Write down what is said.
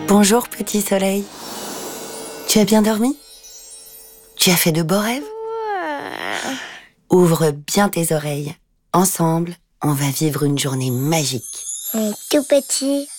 Bonjour petit soleil. Tu as bien dormi? Tu as fait de beaux rêves? Ouvre bien tes oreilles. Ensemble, on va vivre une journée magique. On est tout petit.